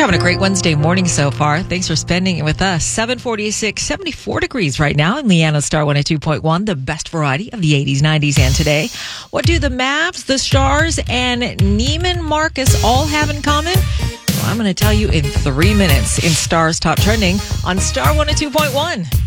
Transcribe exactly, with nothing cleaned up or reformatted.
having a great Wednesday morning so far. Thanks for spending it with us. seven forty-six, seventy-four degrees right now in Leanna's Star one oh two point one, the best variety of the eighties, nineties, and today. What do the Mavs, the Stars, and Neiman Marcus all have in common? Well, I'm going to tell you in three minutes in Stars Top Trending on Star one oh two point one.